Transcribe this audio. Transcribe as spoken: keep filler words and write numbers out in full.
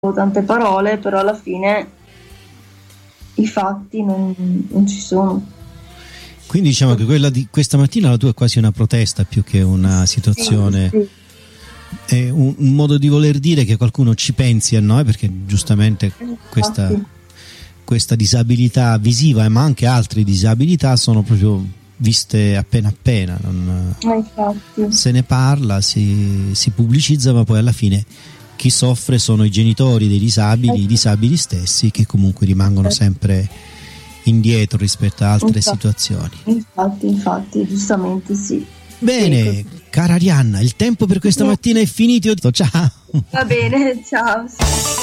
tante parole, però alla fine i fatti non, non ci sono. Quindi diciamo che quella di questa mattina la tua è quasi una protesta più che una situazione, sì, sì. È un, un modo di voler dire che qualcuno ci pensi a noi, perché giustamente questa, questa disabilità visiva, ma anche altre disabilità, sono proprio viste appena appena, non, Infatti. se ne parla, si, si pubblicizza, ma poi alla fine chi soffre sono i genitori dei disabili, i disabili stessi, che comunque rimangono sempre indietro rispetto a altre infatti, situazioni. Infatti, infatti, giustamente sì. Bene, Sì, cara Arianna, il tempo per questa mattina è finito. Ciao. va bene, ciao.